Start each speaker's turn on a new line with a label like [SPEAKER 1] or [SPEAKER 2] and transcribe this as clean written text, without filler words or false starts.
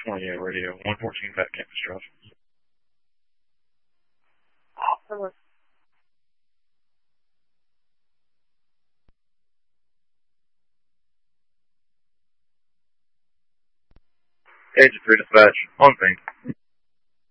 [SPEAKER 1] Yeah, radio. 114 Fat Campus Drive. Agent 3 dispatch. On thing.